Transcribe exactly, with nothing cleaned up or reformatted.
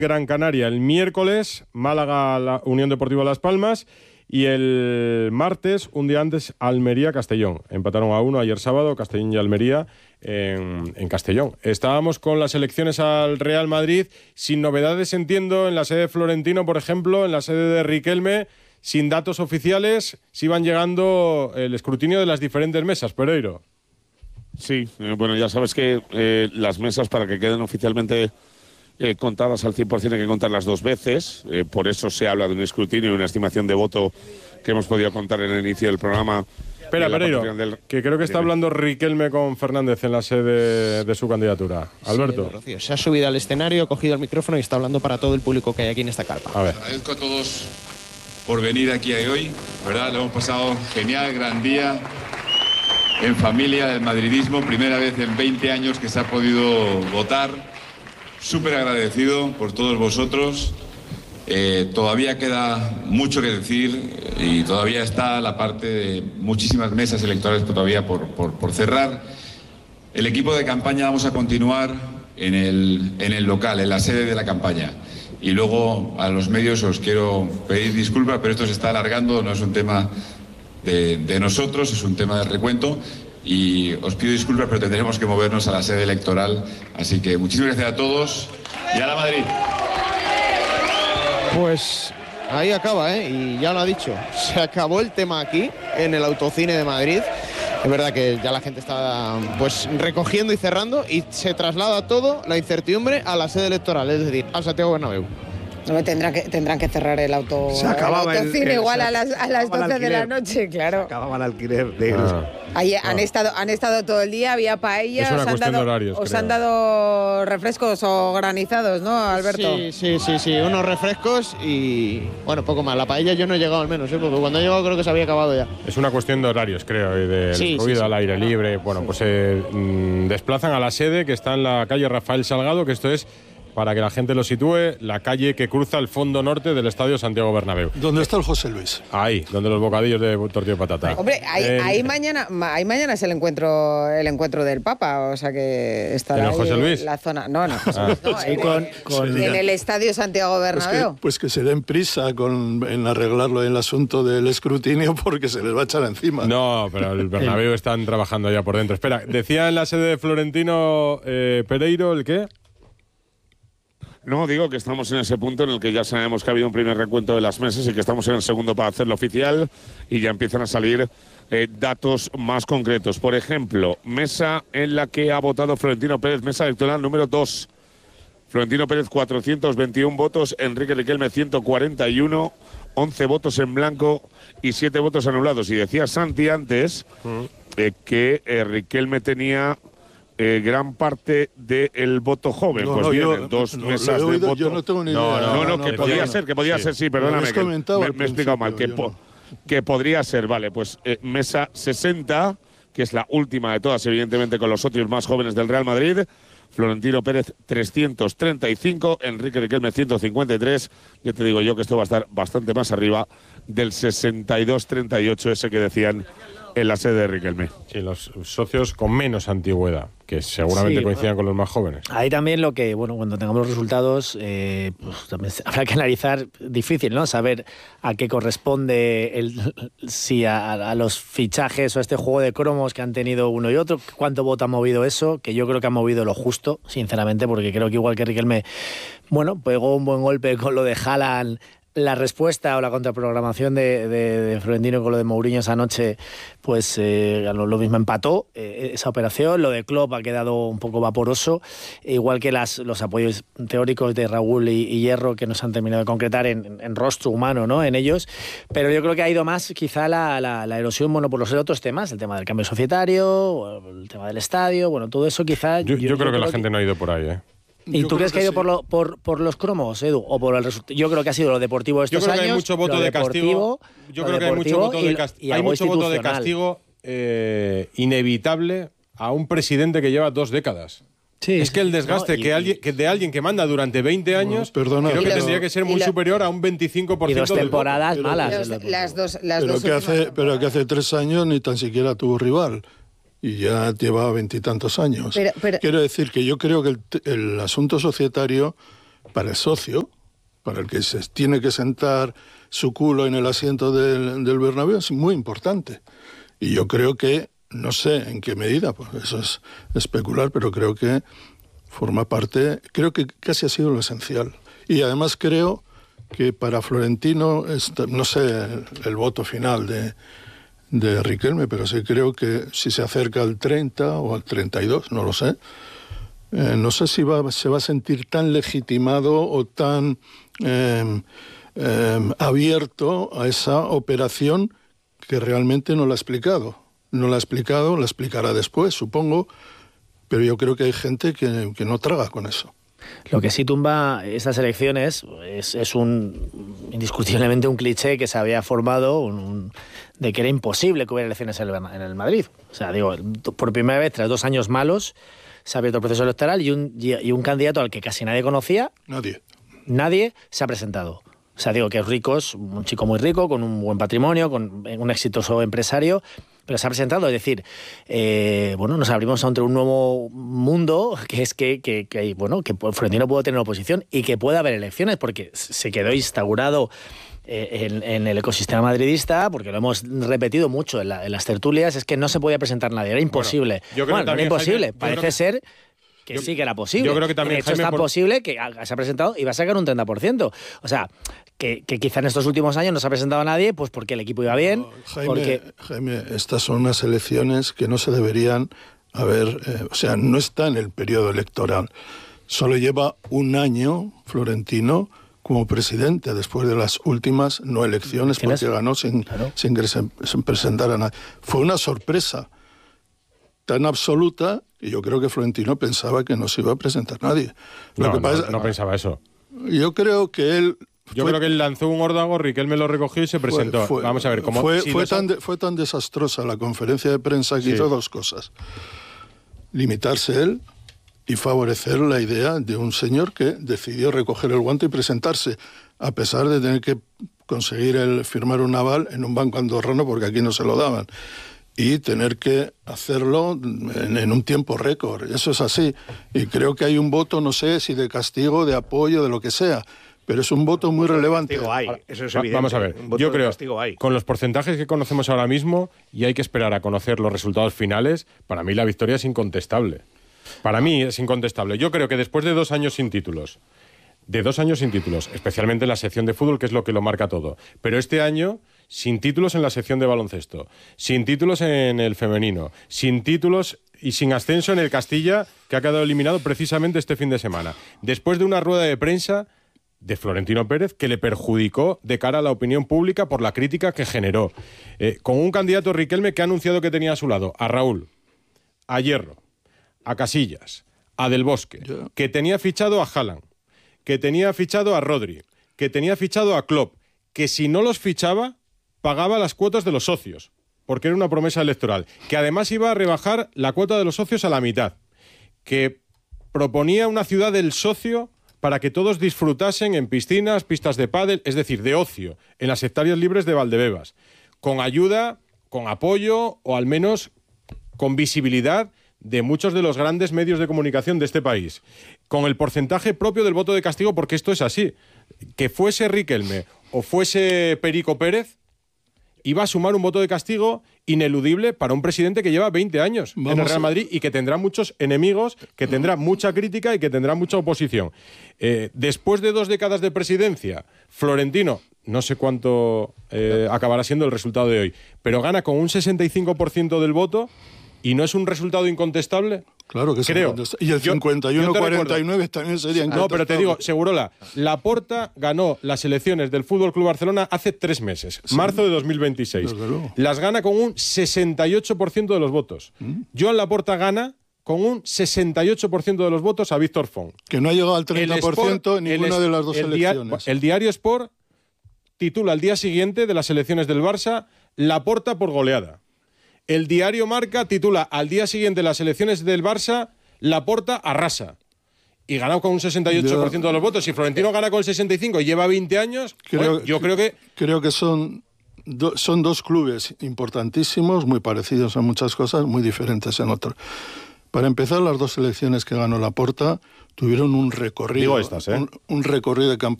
Gran Canaria el miércoles, Málaga, la Unión Deportiva Las Palmas, y el martes, un día antes, Almería-Castellón. Empataron a uno ayer sábado, Castellón y Almería en, en Castellón. Estábamos con las elecciones al Real Madrid, sin novedades, entiendo, en la sede de Florentino, por ejemplo, en la sede de Riquelme, sin datos oficiales, si van llegando el escrutinio de las diferentes mesas, Pereiro. Sí, eh, bueno, ya sabes que eh, las mesas, para que queden oficialmente Eh, contadas al cien por cien, hay que contarlas dos veces, eh, por eso se habla de un escrutinio y una estimación de voto que hemos podido contar en el inicio del programa. Espera, Pereiro, del... que creo que está hablando Riquelme con Fernández en la sede de su candidatura. Alberto. Sí, Rocío, se ha subido al escenario, ha cogido el micrófono y está hablando para todo el público que hay aquí en esta carpa. A ver. Agradezco a todos por venir aquí hoy, ¿verdad? Lo hemos pasado genial, gran día, en familia del madridismo, primera vez en veinte años que se ha podido votar. Súper agradecido por todos vosotros. Eh, todavía queda mucho que decir y todavía está la parte de muchísimas mesas electorales todavía por, por, por cerrar. El equipo de campaña vamos a continuar en el, en el local, en la sede de la campaña. Y luego a los medios os quiero pedir disculpas, pero esto se está alargando, no es un tema de, de nosotros, es un tema de recuento. Y os pido disculpas, pero tendremos que movernos a la sede electoral. Así que muchísimas gracias a todos y a la Madrid. Pues ahí acaba, ¿eh? Y ya lo ha dicho. Se acabó el tema aquí, en el Autocine de Madrid. Es verdad que ya la gente está pues recogiendo y cerrando y se traslada todo, la incertidumbre, a la sede electoral, es decir, al Santiago Bernabéu. No, tendrán que, tendrán que cerrar el auto. Se acababa el autocine el, igual se a las, a las doce de la noche, claro. Se acababa el alquiler de ah. Ahí ah. han estado han estado todo el día, había paella. Es una os han cuestión dado, de horarios, os creo. han dado refrescos o granizados, ¿no, Alberto? Sí, sí, sí, sí, unos refrescos y bueno, poco más. La paella yo no he llegado al menos, ¿eh? Porque cuando he llegado creo que se había acabado ya. Es una cuestión de horarios, creo, y del sí, ruido sí, sí. al aire libre. Bueno, pues se eh, mmm, desplazan a la sede, que está en la calle Rafael Salgado, que esto es, para que la gente lo sitúe, la calle que cruza el fondo norte del Estadio Santiago Bernabéu. ¿Dónde está el José Luis? Ahí, donde los bocadillos de tortilla de patata. Hombre, ahí, eh, ahí mañana ahí mañana es el encuentro el encuentro del Papa, o sea que estará ¿En el ahí José Luis? la zona. No, no, José Ah. Luis, no, Sí, en, con- con- en el Estadio Santiago Pues Bernabéu. que, pues que se den prisa con, en arreglarlo el asunto del escrutinio porque se les va a echar encima. No, pero el Bernabéu están trabajando allá por dentro. Espera, decía en la sede de Florentino eh, Pereiro, ¿el qué? No, digo que estamos en ese punto en el que ya sabemos que ha habido un primer recuento de las mesas y que estamos en el segundo para hacerlo oficial y ya empiezan a salir eh, datos más concretos. Por ejemplo, mesa en la que ha votado Florentino Pérez, mesa electoral número dos. Florentino Pérez, cuatrocientos veintiún votos, Enrique Riquelme, ciento cuarenta y uno, once votos en blanco y siete votos anulados. Y decía Santi antes eh, que eh, Riquelme tenía Eh, gran parte del voto joven. No, pues no, bien, yo, en dos no, mesas lo he oído, de voto. yo no tengo ni no, idea. No, no, No, no, que no, podía no. ser, que podía Sí. ser, sí, Lo perdóname. habéis Que comentado me, al me he explicado mal. Que, principio, po- yo que podría ser, vale, pues eh, mesa sesenta, que es la última de todas, evidentemente, con los socios más jóvenes del Real Madrid. Florentino Pérez, trescientos treinta y cinco, Enrique Riquelme, ciento cincuenta y tres. Ya te digo yo que esto va a estar bastante más arriba del sesenta y dos treinta y ocho, ese que decían en la sede de Riquelme. Sí, los socios con menos antigüedad, que seguramente Sí, coincidan con los más jóvenes. Ahí también lo que, bueno, cuando tengamos los resultados, eh, pues también habrá que analizar, difícil, ¿no? Saber a qué corresponde, el, si a, a los fichajes o a este juego de cromos que han tenido uno y otro, cuánto voto ha movido eso, que yo creo que ha movido lo justo, sinceramente, porque creo que igual que Riquelme, bueno, pegó un buen golpe con lo de Haaland. La respuesta o la contraprogramación de, de, de Florentino con lo de Mourinho esa noche, pues eh, lo, lo mismo empató eh, esa operación. Lo de Klopp ha quedado un poco vaporoso, igual que las, los apoyos teóricos de Raúl y, y Hierro que nos han terminado de concretar en, en, en rostro humano, ¿no? En ellos. Pero yo creo que ha ido más quizá la, la, la erosión, bueno, por los otros temas, el tema del cambio societario, el tema del estadio, bueno, todo eso quizá... Yo, yo, yo creo, creo que la que... gente no ha ido por ahí, ¿eh? ¿Y yo tú crees que ha ido sí. por, lo, por, por los cromos, Edu? ¿O por el resultado? Yo creo que ha sido lo deportivo de estos yo creo años. Que hay mucho voto de castigo. Yo creo que hay mucho voto de castigo. Hay mucho voto de castigo eh, inevitable a un presidente que lleva dos décadas. Sí, es que el desgaste no, y, que alguien, que de alguien que manda durante veinte años, no, perdona, creo que los, tendría que ser muy lo, superior a un veinticinco por ciento. Y dos temporadas del malas. Los, las dos, las pero, dos que hace, pero que hace tres años ni tan siquiera tuvo rival. Y ya lleva veintitantos años. Pero, pero, Quiero decir que yo creo que el, el asunto societario para el socio, para el que se tiene que sentar su culo en el asiento del, del Bernabéu, es muy importante. Y yo creo que, no sé en qué medida, pues eso es especular, pero creo que forma parte, creo que casi ha sido lo esencial. Y además creo que para Florentino, no sé el, el voto final de, de Riquelme, pero sí creo que si se acerca al treinta o al treinta y dos, no lo sé, eh, no sé si va, se va a sentir tan legitimado o tan eh, eh, abierto a esa operación que realmente no la ha explicado. No la ha explicado, la explicará después, supongo, pero yo creo que hay gente que, que no traga con eso. Lo que sí tumba estas elecciones es, es un indiscutiblemente un cliché que se había formado un, un, de que era imposible que hubiera elecciones en el, en el Madrid. O sea, digo, por primera vez, tras dos años malos, se ha abierto el proceso electoral y un, y un candidato al que casi nadie conocía, nadie, nadie se ha presentado. O sea, digo que es rico, es un chico muy rico, con un buen patrimonio, con un exitoso empresario, pero se ha presentado. Es decir, eh, bueno, nos abrimos ante un nuevo mundo, que es que, que, que bueno, que Florentino puede tener oposición y que puede haber elecciones, porque se quedó instaurado eh, en, en el ecosistema madridista, porque lo hemos repetido mucho en, la, en las tertulias, es que no se podía presentar nadie, era imposible. Bueno, yo creo bueno, que también, era imposible, Jaime, parece que... ser... que yo, sí que era posible. Yo creo que también, de hecho, Jaime, es tan por... posible que se ha presentado y va a sacar un treinta por ciento. O sea, que, que quizá en estos últimos años no se ha presentado a nadie, pues porque el equipo iba bien. No, Jaime, porque... Jaime, estas son unas elecciones que no se deberían haber... Eh, o sea, no está en el periodo electoral. Solo lleva un año Florentino como presidente después de las últimas no elecciones, porque ganó sin, claro. sin, sin presentar a nadie. Fue una sorpresa tan absoluta y yo creo que Florentino pensaba que no se iba a presentar nadie. Lo no, que pasa, no, no pensaba eso. Yo creo que él... Yo fue, creo que él lanzó un órdago, Riquelme lo recogió y se presentó. Fue, fue, Vamos a ver, ¿cómo...? Fue, si fue, los... tan de, fue tan desastrosa la conferencia de prensa que sí. hizo dos cosas. Limitarse él y favorecer la idea de un señor que decidió recoger el guante y presentarse, a pesar de tener que conseguir el firmar un aval en un banco andorrano, porque aquí no se lo daban. Y tener que hacerlo en, en un tiempo récord. Eso es así. Y creo que hay un voto, no sé si de castigo, de apoyo, de lo que sea, pero es un voto muy relevante. Hay. Eso es evidente. Vamos a ver, yo creo, hay. Con los porcentajes que conocemos ahora mismo, y hay que esperar a conocer los resultados finales, para mí la victoria es incontestable. Para mí es incontestable. Yo creo que después de dos años sin títulos, de dos años sin títulos, especialmente en la sección de fútbol, que es lo que lo marca todo, pero este año... sin títulos en la sección de baloncesto, sin títulos en el femenino, sin títulos y sin ascenso en el Castilla, que ha quedado eliminado precisamente este fin de semana. Después de una rueda de prensa de Florentino Pérez que le perjudicó de cara a la opinión pública por la crítica que generó. Eh, con un candidato, Riquelme, que ha anunciado que tenía a su lado a Raúl, a Hierro, a Casillas, a Del Bosque, yeah. que tenía fichado a Haaland, que tenía fichado a Rodri, que tenía fichado a Klopp, que si no los fichaba... pagaba las cuotas de los socios, porque era una promesa electoral, que además iba a rebajar la cuota de los socios a la mitad, que proponía una ciudad del socio para que todos disfrutasen en piscinas, pistas de pádel, es decir, de ocio, en las hectáreas libres de Valdebebas, con ayuda, con apoyo o al menos con visibilidad de muchos de los grandes medios de comunicación de este país, con el porcentaje propio del voto de castigo, porque esto es así, que fuese Riquelme o fuese Perico Pérez, iba a sumar un voto de castigo ineludible para un presidente que lleva veinte años Vamos en el Real Madrid y que tendrá muchos enemigos, que tendrá mucha crítica y que tendrá mucha oposición. Eh, después de dos décadas de presidencia, Florentino, no sé cuánto eh, acabará siendo el resultado de hoy, pero gana con un sesenta y cinco por ciento del voto y no es un resultado incontestable. Claro que sí. Y el cincuenta y uno cuarenta y nueve también sería incontestable. No, pero te digo, Segurola, Laporta ganó las elecciones del Fútbol Club Barcelona hace tres meses, sí. marzo de dos mil veintiséis. Las gana con un sesenta y ocho por ciento de los votos. ¿Mm? Joan Laporta gana con un sesenta y ocho por ciento de los votos a Víctor Font. Que no ha llegado al treinta por ciento en ninguna de las dos el elecciones. Dia, el diario Sport titula al día siguiente de las elecciones del Barça, Laporta por goleada. El diario Marca titula al día siguiente de las elecciones del Barça, Laporta arrasa. Y gana con un sesenta y ocho por ciento yo, de los votos. Si Florentino gana con el sesenta y cinco por ciento y lleva veinte años, creo, pues, yo creo que... Creo que son, do, son dos clubes importantísimos, muy parecidos en muchas cosas, muy diferentes en otras. Para empezar, las dos selecciones que ganó Laporta tuvieron un recorrido, Digo estas, ¿eh? un, un recorrido de campaña